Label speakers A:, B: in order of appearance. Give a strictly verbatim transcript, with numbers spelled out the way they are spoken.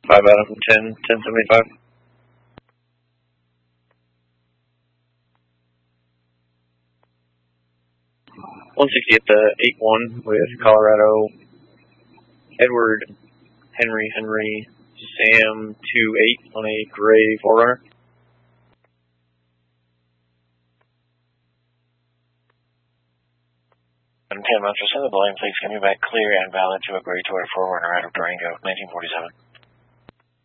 A: five Adam, ten, ten seventy-five. one sixty at the eight one with Colorado, Edward, Henry, Henry, Sam, two eight on a gray four runner.
B: And ten months, send the volume, please. Can you back clear and valid to a gray Toy four runner out of Durango, nineteen forty-seven.